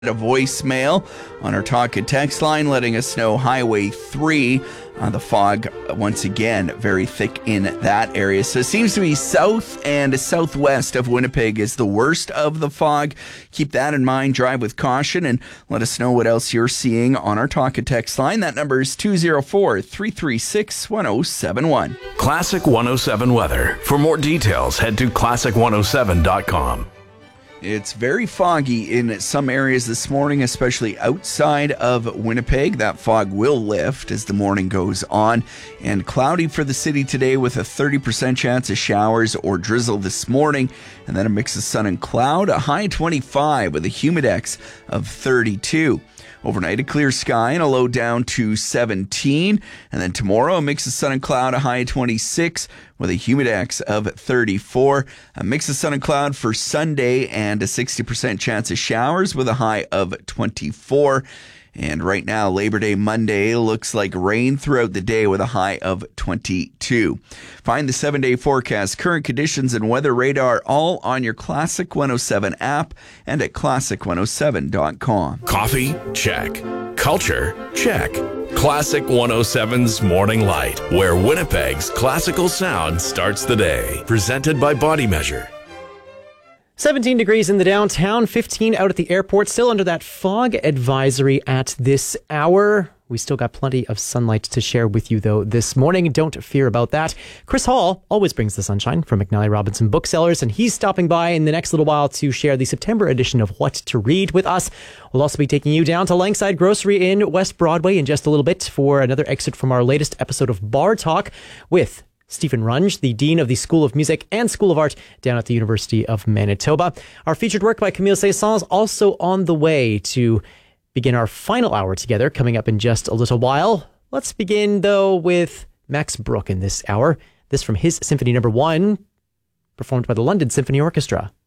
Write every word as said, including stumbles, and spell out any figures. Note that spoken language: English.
A voicemail on our talk and text line letting us know Highway three, uh, the fog uh, once again very thick in that area. So it seems to be south and southwest of Winnipeg is the worst of the fog. Keep that in mind. Drive with caution and let us know what else you're seeing on our talk and text line. That number is two oh four, three three six, one oh seven one. Classic one oh seven weather. For more details, head to classic one oh seven dot com. It's very foggy in some areas this morning, especially outside of Winnipeg. That fog will lift as the morning goes on. And cloudy for the city today with a thirty percent chance of showers or drizzle this morning. And then a mix of sun and cloud, a high twenty-five with a humidex of thirty-two. Overnight, a clear sky and a low down to seventeen. And then tomorrow, a mix of sun and cloud, a high twenty-six with a humidex of thirty-four. A mix of sun and cloud for Sunday and a sixty percent chance of showers with a high of twenty-four. And right now, Labor Day Monday looks like rain throughout the day with a high of twenty-two. Find the seven-day forecast, current conditions, and weather radar all on your Classic one oh seven app and at classic one oh seven dot com. Coffee? Check. Culture? Check. Classic one oh seven's Morning Light, where Winnipeg's classical sound starts the day. Presented by Body Measure. seventeen degrees in the downtown, fifteen out at the airport, still under that fog advisory at this hour. We still got plenty of sunlight to share with you, though, this morning. Don't fear about that. Chris Hall always brings the sunshine from McNally Robinson Booksellers, and he's stopping by in the next little while to share the September edition of What to Read with us. We'll also be taking you down to Langside Grocery in West Broadway in just a little bit for another excerpt from our latest episode of Bar Talk with Stephen Runge, the Dean of the School of Music and School of Art down at the University of Manitoba. Our featured work by Camille Saint-Saëns also on the way to begin our final hour together, coming up in just a little while. Let's begin, though, with Max Bruch in this hour. This from his Symphony Number One, performed by the London Symphony Orchestra.